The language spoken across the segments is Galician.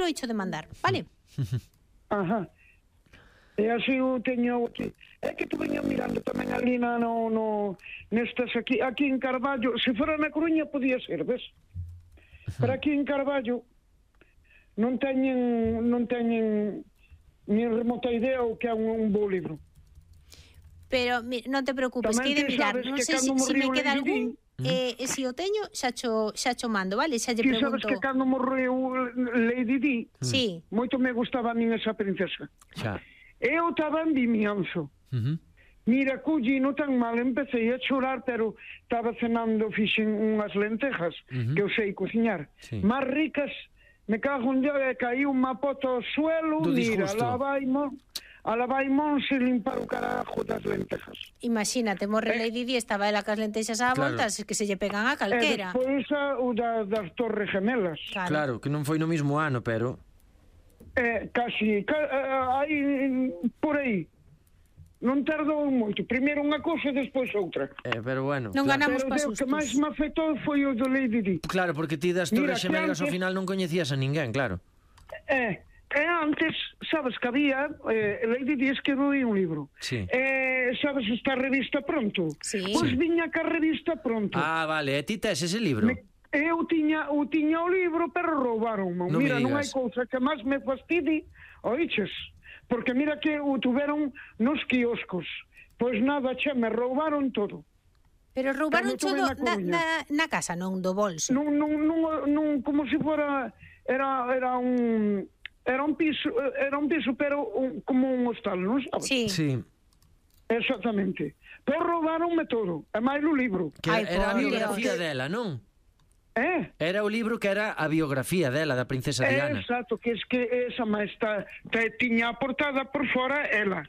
libro e cho de mandar, vale? Ajá. E así o teño aquí. É que tu veño mirando tamén ali nestas aquí en Carballo. Se fora na Coruña podía ser, ves? Pero aquí en Carballo non teñen ni remota idea o que é un bo libro. Pero non te preocupes, que hai de mirar. Non sei se me queda algún, e se o teño, xa cho mando, vale? Xa lle pregunto. Ti sabes que cando morreu Lady Di, moito me gustaba a min esa princesa. Xa. Eu estaba en Vimianzo. Mira, collino tan mal, empecé a chorar, pero estaba cenando, fixen unhas lentejas, que eu sei cociñar. Más ricas, me cago en Dios, caí unha pota ao suelo, mira, alabaimón se limpar o carajo das lentejas. Imagínate, morre Lady Di, estaba ela cas lentexas á volta, que se lle pegan a calquera. E despois o das Torres Gemelas. Claro, que non foi no mismo ano, pero... Casi, aí, por aí. Non tardou moito. Primeiro unha cousa e despois outra. Pero bueno. Non ganamos pa sustos. O que máis me afectou foi o do Lady Di. Claro, porque ti das Torres Gemelas ao final non coñecías a ninguén, claro. E antes, sabes que había Lady Di escreveu un libro. Sabes esta revista Pronto? Pois viña ca revista Pronto. Ah, vale, e ti tes ese libro? Eu tiña o libro, pero roubaronme. Mira, non hai cousa que máis me fastidi, oiches? Porque mira que o tuveron nos quioscos. Pois nada, che, me roubaron todo. Pero roubaron todo na casa, non do bolso? Non, como se fora... Era un piso, pero como un hostal, non sabes? Sí. Exactamente. Pois roubaronme todo, e máis o libro. Era a biografía dela, non? Era o libro que era a biografía dela, da princesa Diana. Exacto, que es que esa maestra tiña a portada por fora ela.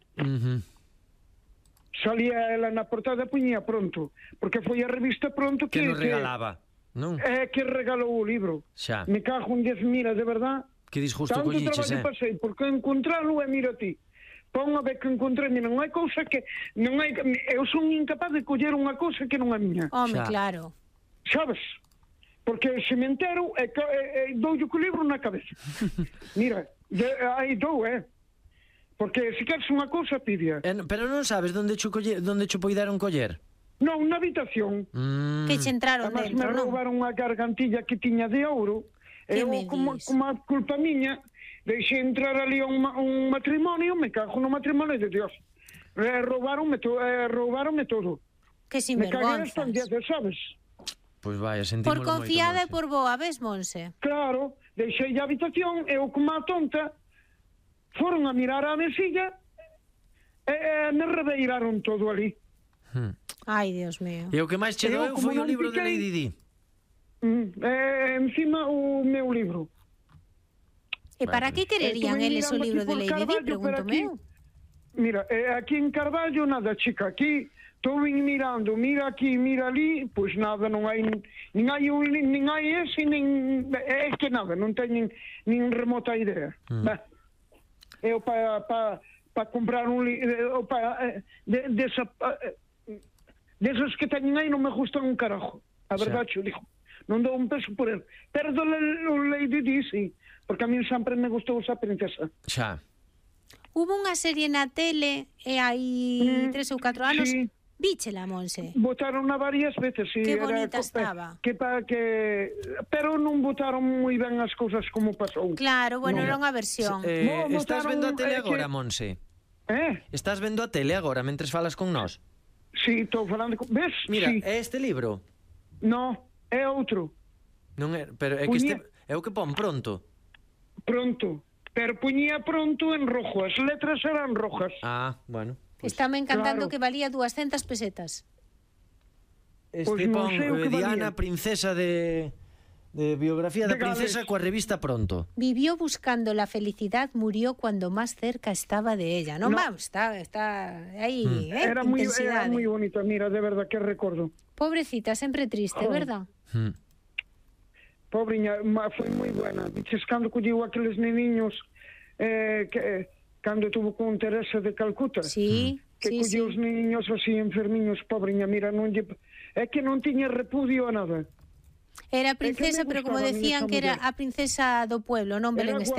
Salía ela na portada, puñía Pronto, porque foi a revista Pronto que nos regalaba, non? Que regalou o libro. Xa. Me cago en 10, mira, de verdad. Que disgusto colliches, Tanto traballo pasei, porque encontralo e mira ti. Pon a ver que encontrei, non hai cousa que... Eu son incapaz de coller unha cousa que non é miña. Home, claro. Sabes? Porque se me entero doulle co libro na cabeza. Mira, aí dou, porque se queres unha cousa pide. Pero non sabes onde cho poideron coller? Non, na habitación. Que che entraron dentro, non? Además me roubaron unha gargantilla que tiña de ouro. Que me como a culpa miña, deixei entrar ali un matrimonio, me cago no matrimonio de Dios. Roubaronme todo. Que sinvergonzas. Me caguei hasta sabes? Pois vai, sentímolo moito. Por confiada e por boa, ves, Monse? Claro, deixei a habitación, eu como a tonta, foron a mirar a mesilla e me rebeiraron todo ali. Ai, Dios mío. E o que máis che doeu foi o libro de Lady Di. Encima o meu libro. E para que quererían eles o libro de Lady Di, pregúntome eu? Mira, aquí en Carballo nada, chica, aquí estou mirando, mira aquí, mira ali, pois nada, non hai nin hai ese, nin é que nada, non teñen nin remota idea. Eu para comprar un libro desos que teñen aí non me gustan un carajo, a verdade, xo digo, non dou un peso por el, pero do Lady Di, sí, porque a mí sempre me gustou esa princesa. Xa. Hubo unha serie na tele e hai 3 ou 4 anos. Víchela, Monse? Botaron varias veces, sí. Que bonita estaba. Pero non botaron moi ben as cousas como pasou. Claro, bueno, era unha versión. Estás vendo a tele agora, Monse? Estás vendo a tele agora, mentres falas con nós? Sí, estou falando con... Ves? Mira, é este libro? No, é outro. Non é, pero é que este é o que pon Pronto. Pronto. Pero puñía Pronto en rojo, as letras eran rojas. Ah, bueno. Estáme encantando que valía 200 pesetas. Este pon Diana, princesa de biografía da princesa coa revista Pronto. Vivió buscando la felicidad, murió cuando más cerca estaba de ella. Non vamos, está aí, era moi bonita, mira, de verdad, que recordo. Pobrecita, sempre triste, verdad? Pobriña, foi moi buena. Dices, cando colleu aqueles neniños cando tuvo con Teresa de Calcuta, que colleu os niños así enfermiños, pobriña, mira, é que non tiña repudio a nada. Era princesa, pero como decían que era a princesa do pueblo, non Belén Esteban.